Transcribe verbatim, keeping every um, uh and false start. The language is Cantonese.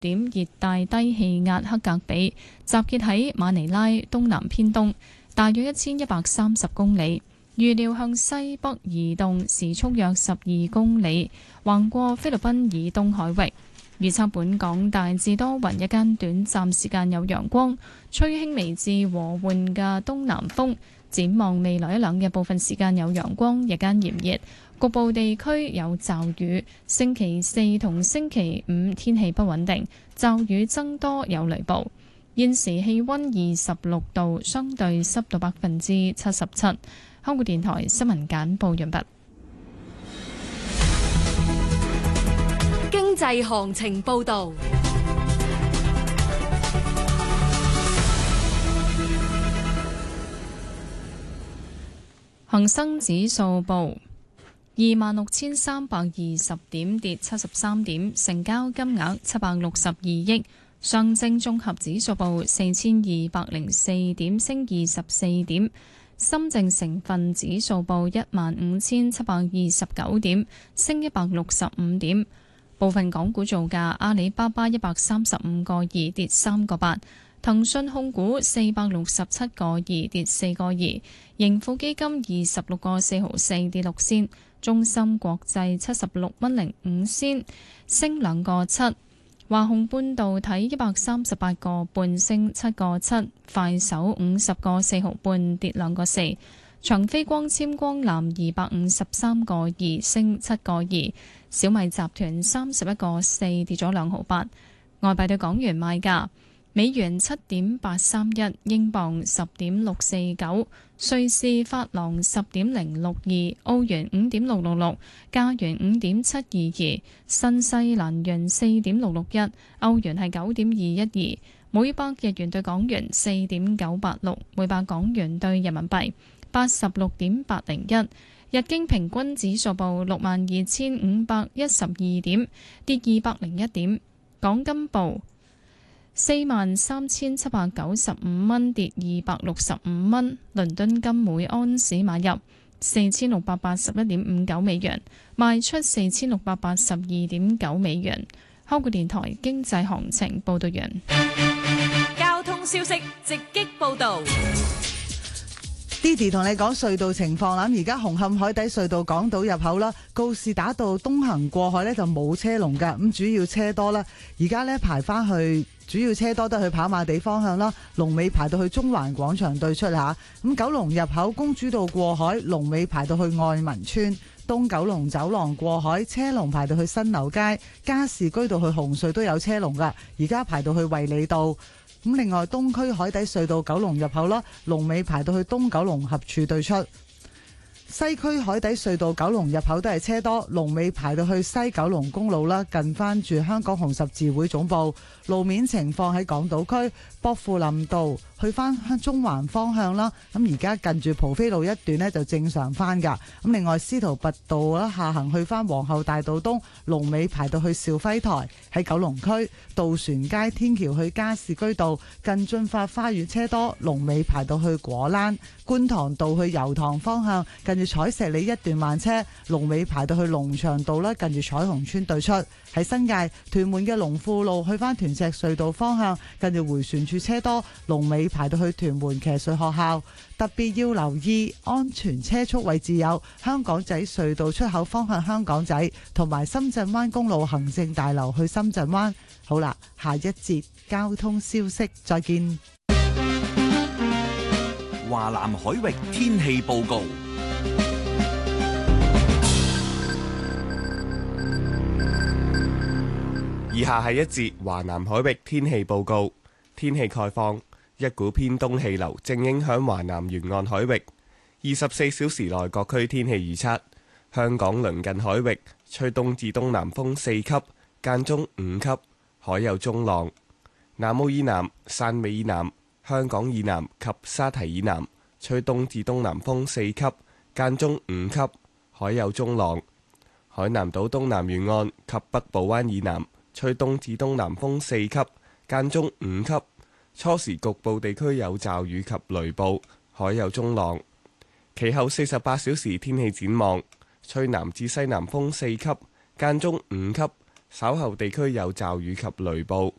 點熱帶低氣壓克格比集結喺馬尼拉東南偏東，大約一千一百三十公里，預料向西北移動，時速約十二公里，橫過菲律賓以東海域。預測本港大致多雲，一間短暫時間有陽光，吹輕微至和緩嘅東南風。展望未來一兩日，部分時間有陽光，日間炎熱，局部地區有驟雨。星期四同星期五天氣不穩定，驟雨增多，有雷暴。現時氣溫二十六度，相對濕度百分之七十七。香港電台新聞簡報完畢。 經濟行情報道。 恒生指數報二萬六千三百二十點，跌七十三點，成交金額七百六十二億。上證綜合指數報四千二百零四點，升二十四點。深證成分指數報一萬五千七百二十九點，升一百六十五點。部分港股造價：阿里巴巴一百三十五個二，跌三個八；騰訊控股四百六十七個二，跌四個二；盈富基金二十六個四毫四，跌六仙；中芯國際七十六蚊零五仙，升兩個七；華虹半導體一百三十八個半，升七個七；快手五十個四毫半，跌兩個四。長飛光纖光纜二百五十三個二，升七個二，小米集團三十一個四，跌咗兩毫八。外幣對港元賣價：美元七點八三一，英鎊十點六四九，瑞士法郎十點零六二，澳元五點六六六，加元五點七二二，新西蘭元四點六六一，歐元係九點二一二，每百日元對港元四點九八六，每百港元對人民幣八十六點八零一，日經平均指數報六萬二千五百一十二點，跌二百零一點。港金報四萬三千七百九十五蚊，跌二百六十五蚊。倫敦金每安士買入四千六百八十一點五九美元，賣出四千六百八十二點九美元。香港電台經濟行情報道完。 交通消息直擊報道。 Didi 同你講隧道情況啦，而家紅磡海底隧道港島入口啦，告士打道東行過海呢就冇車龍㗎，咁主要車多啦。而家呢排翻去主要車多都去跑馬地方向啦，龍尾排到去中環廣場對出吓。咁九龍入口公主道過海，龍尾排到去愛民村；東九龍走廊過海，車龍排到去新樓街；加士居道去紅隧都有車龍㗎，而家排到去衛理道。咁另外東區海底隧道九龍入口啦，龍尾排到去東九龍合署對出；西區海底隧道九龍入口都係車多，龍尾排到去西九龍公路啦，近翻住香港紅十字會總部。路面情況喺港島區薄扶林道去翻向中環方向啦，咁而家近住蒲飛路一段呢就正常翻噶。咁另外司徒拔道啦下行去翻皇后大道東，龍尾排到去兆輝台。喺九龍區渡船街天橋去加士居道近駿發花園車多，龍尾排到去果欄。觀塘道去油塘方向近住彩石里一段慢車，龍尾排到去龍翔道啦，近住彩虹村對出。喺新界屯門嘅龍富路去翻屯石隧道方向近住回旋處車多，龍尾排到去屯門騎術學校。特別要留意安全車速位置有香港仔隧道出口方向香港仔，同埋深圳灣公路行政大樓去深圳灣。好啦，下一節交通消息再見。 華南海域天氣報告。 以下係一節華南海域天氣報告。天氣概況：一股偏東氣流正影響華南沿岸海域。二十四小時內各區天氣預測：香港鄰近海域吹東至東南風四級，間中五級，海有中浪。南澳以南、汕尾以南、香港以南及沙堤以南吹東至東南風四級，間中五級，海有中浪。海南島東南沿岸及北部灣以南吹東至東南風四級，間中五級，初時局部地區有驟雨及雷暴，海有中浪。其後四十八小時天氣展望，吹南至西南風四級，間中五級， 稍後地區有驟雨及雷暴，